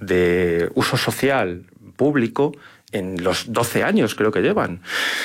de uso social público en los 12 años creo que llevan.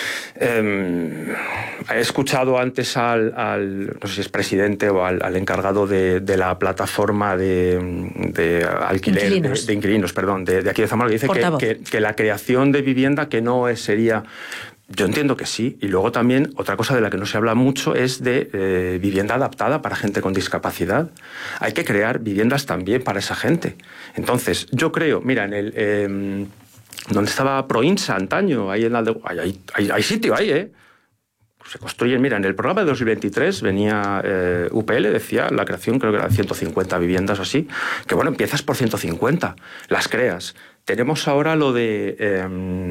He escuchado antes no sé si es presidente o al encargado de la plataforma de alquiler, de inquilinos, perdón, de aquí de Zamora, que dice que la creación de vivienda que no sería... Yo entiendo que sí. Y luego también, otra cosa de la que no se habla mucho es de vivienda adaptada para gente con discapacidad. Hay que crear viviendas también para esa gente. Entonces, yo creo, mira, donde estaba Proinsa antaño, ahí hay sitio ahí, ¿eh? Se construyen, mira, en el programa de 2023 venía UPL, decía la creación, creo que eran 150 viviendas o así, que bueno, empiezas por 150, las creas. Tenemos ahora lo de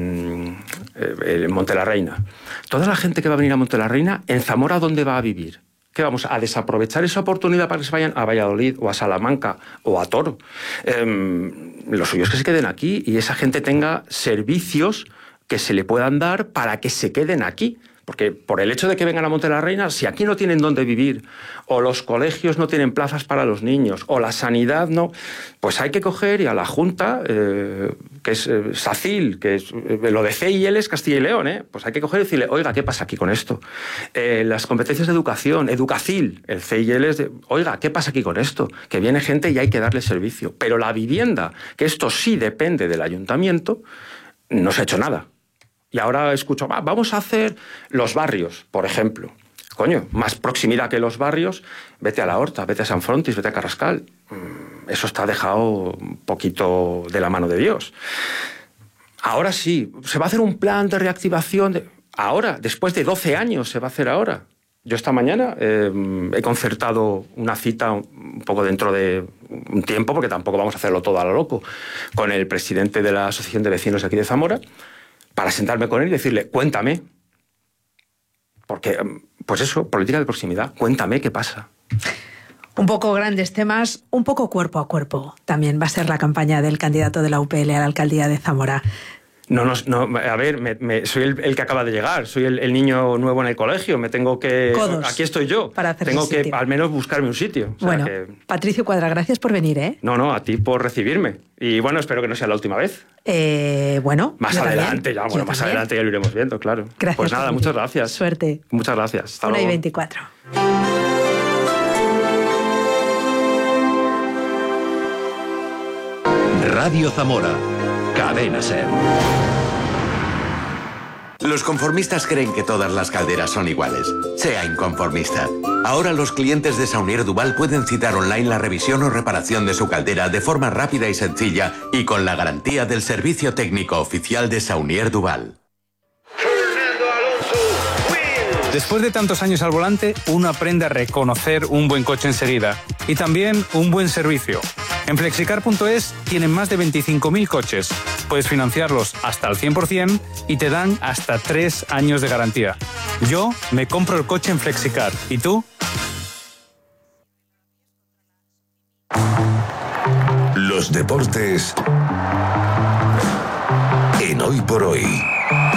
Monte la Reina. Toda la gente que va a venir a Monte la Reina, ¿en Zamora dónde va a vivir? ¿Qué vamos a desaprovechar esa oportunidad para que se vayan a Valladolid o a Salamanca o a Toro? Lo suyo es que se queden aquí y esa gente tenga servicios que se le puedan dar para que se queden aquí. Porque por el hecho de que vengan a Monte la Reina, si aquí no tienen dónde vivir, o los colegios no tienen plazas para los niños, o la sanidad no, pues hay que coger y a la Junta, que es SACIL, que es lo de CIL es Castilla y León, pues hay que coger y decirle, oiga, ¿qué pasa aquí con esto? Las competencias de educación, Educacil, el CIL es de, oiga, ¿qué pasa aquí con esto? Que viene gente y hay que darle servicio. Pero la vivienda, que esto sí depende del ayuntamiento, no se ha hecho nada. Y ahora escucho, vamos a hacer los barrios, por ejemplo. Coño, más proximidad que los barrios, vete a La Horta, vete a San Frontis, vete a Carrascal. Eso está dejado un poquito de la mano de Dios. Ahora sí, se va a hacer un plan de reactivación. Ahora, después de 12 años, se va a hacer ahora. Yo esta mañana he concertado una cita un poco dentro de un tiempo, porque tampoco vamos a hacerlo todo a lo loco, con el presidente de la Asociación de Vecinos de aquí de Zamora, para sentarme con él y decirle, cuéntame. Porque, pues eso, política de proximidad, cuéntame qué pasa. Un poco grandes temas, un poco cuerpo a cuerpo. También va a ser la campaña del candidato de la UPL a la alcaldía de Zamora. No, a ver, soy el que acaba de llegar, soy el niño nuevo en el colegio, me tengo que... Codos aquí estoy yo, para hacer tengo sitio. Que al menos buscarme un sitio. O sea, bueno, Patricio Cuadra, gracias por venir, ¿eh? No, a ti por recibirme. Y bueno, espero que no sea la última vez. Bueno, más adelante ya lo iremos viendo, claro. Gracias. Pues nada, muchas gracias. Suerte. Muchas gracias. Hasta luego. 1:24. Radio Zamora, Cadena SER. Los conformistas creen que todas las calderas son iguales. Sea inconformista. Ahora los clientes de Saunier Duval pueden citar online la revisión o reparación de su caldera de forma rápida y sencilla y con la garantía del servicio técnico oficial de Saunier Duval. Después de tantos años al volante, uno aprende a reconocer un buen coche enseguida y también un buen servicio. En Flexicar.es tienen más de 25.000 coches. Puedes financiarlos hasta el 100% y te dan hasta 3 años de garantía. Yo me compro el coche en Flexicar. ¿Y tú? Los deportes en Hoy por Hoy.